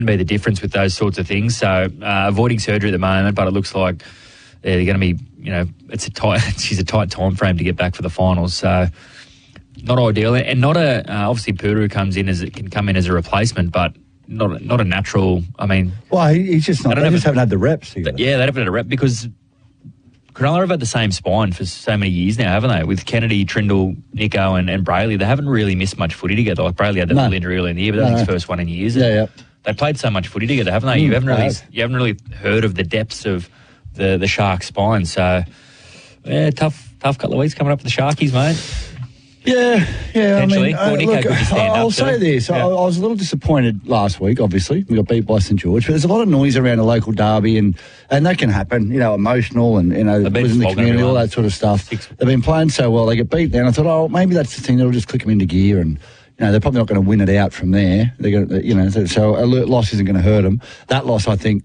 be the difference with those sorts of things. So avoiding surgery at the moment, but it looks like they're going to be, she's a tight time frame to get back for the finals. So not ideal, and not obviously Puru can come in as a replacement, but not a natural. I mean, well, he's just not. They just haven't had the reps together. Yeah, they haven't had a rep because Cronulla have had the same spine for so many years now, haven't they? With Kennedy, Trindle, Nico, and Brayley, they haven't really missed much footy together. Like Brayley had that little injury early in the year, but that's his first one in years. Yeah. They played so much footy together, haven't they? You haven't really heard of the depths of the Sharks' spine. So, yeah, tough couple of weeks coming up for the Sharkies, mate. Yeah. I mean, I'll say this. Yeah. I was a little disappointed last week, obviously. We got beat by St George. But there's a lot of noise around a local derby, and that can happen, emotional and, within the community, all that sort of stuff. They've been playing so well, they get beat down. I thought, maybe that's the thing that'll just click them into gear, and, they're probably not going to win it out from there. They're going to, so a loss isn't going to hurt them. That loss, I think,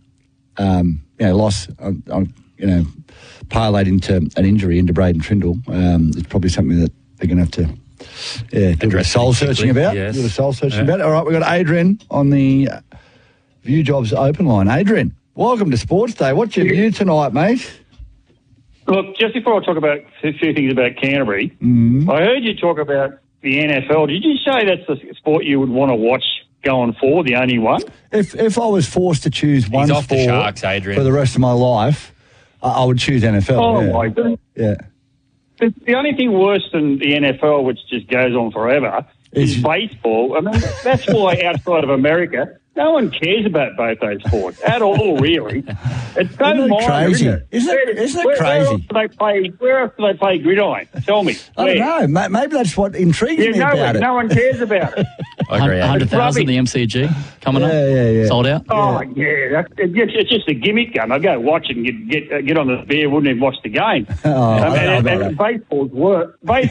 parlayed into an injury into Braden Trindle. It's probably something that they're going to have to do a soul searching about. Yes. Do a soul searching about. All right, we've got Adrian on the View Jobs open line. Adrian, welcome to Sports Day. What's your view tonight, mate? Look, just before I talk about a few things about Canterbury, I heard you talk about the NFL. Did you say that's the sport you would want to watch going forward, the only one? If I was forced to choose one sport the Sharks, Adrian, for the rest of my life, I would choose NFL. Oh, my goodness. Yeah. The only thing worse than the NFL, which just goes on forever, is baseball. I mean, that's why outside of America, no one cares about both those sports at all, really. It's so minor, crazy. Isn't it crazy? Where else do they play gridiron? Tell me. I don't know. Maybe that's what intrigues me about it. No one cares about it. I agree. 100,000 the MCG coming up. Yeah. Sold out. Oh, yeah. It's just a gimmick game. I go watch it and get on the beer, wouldn't even watch the game. And baseball's worse.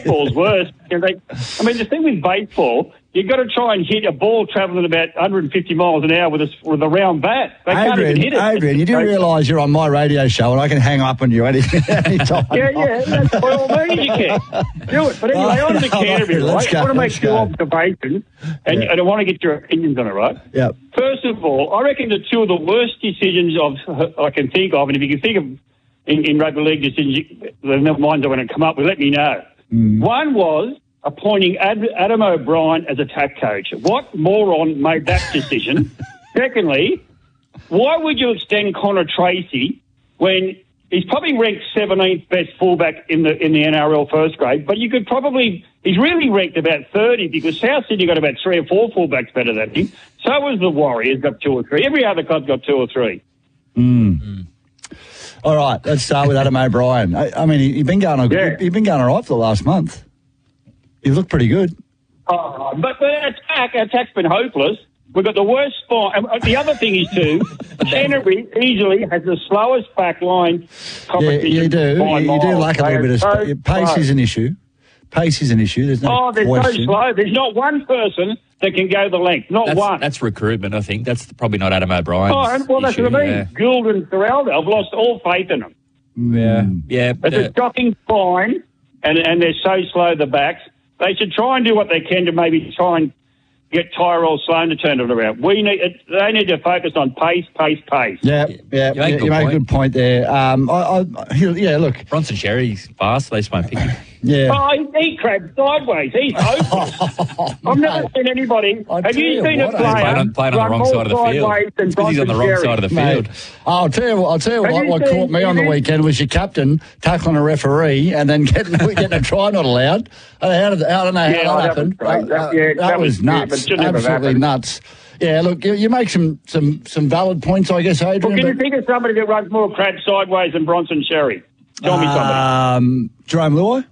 The thing with baseball, you've got to try and hit a ball travelling about 150 miles an hour with a round bat. They can't even hit it. Adrian, you do realise you're on my radio show and I can hang up on you any time. Yeah. That's by all means you can. Do it. But anyway, on to Canterbury, right? I want to make two observations, and I want to get your opinions on it, right? Yeah. First of all, I reckon the two of the worst decisions I can think of, and if you can think of in rugby league decisions, the ones I want to come up with, let me know. One was appointing Adam O'Brien as attack coach. What moron made that decision? Secondly, why would you extend Connor Tracy when he's probably ranked 17th best fullback in the NRL first grade, but you could he's really ranked about 30 because South Sydney got about 3 or 4 fullbacks better than him. So was the Warriors, got 2 or 3. Every other club's got 2 or 3. All right, let's start with Adam O'Brien. I mean, you've been going all right for the last month. You look pretty good. But attack's been hopeless. We've got the worst spine. The other thing is, too, Canterbury easily has the slowest back line competition. Yeah, you do. You do lack a little bit of pace is an issue. There's no they're question. so slow. There's not one person that can go the length. One. That's recruitment, I think. That's probably not Adam O'Brien's that's what I mean. Yeah. Gould and Geraldo, I've lost all faith in them. Yeah. It's a shocking spine, and they're so slow, the backs. They should try and do what they can to maybe try and get Tyrell Sloan to turn it around. They need to focus on pace. Yeah. You make a good point there. Look. Bronson Xerri's fast. They just won't pick him. Yeah. He crabs sideways. He's hopeless. I've never seen anybody. Have you seen a player playing on the wrong side of the field? It's because he's on the wrong side of the field. I'll tell you what caught me on the weekend was your captain tackling a referee and then getting a try not allowed. I don't know how that happened. That was nuts. Absolutely nuts. Yeah, look, you make some valid points, I guess, Adrian. Well, can you think of somebody that runs more crab sideways than Bronson Xerri? Tell me somebody. Jerome Luai?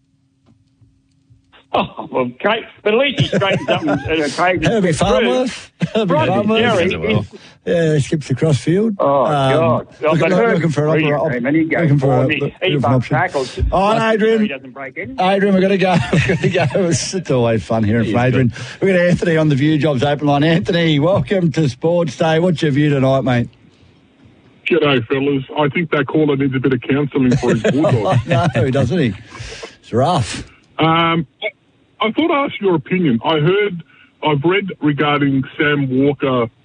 Oh, well, okay. But at least he straightens up occasionally. Herbie Farmworth. Yeah, skips across field. Oh, God. Looking for an option. All right, Adrian. He doesn't break in. Adrian, we've got to go. It's always fun hearing from Adrian. We've got Anthony on the View Jobs open line. Anthony, welcome to Sports Day. What's your view tonight, mate? G'day, fellas. I think that caller needs a bit of counselling for his bulldog. No, doesn't he? It's rough. I thought I'd ask your opinion. I've read regarding Sam Walker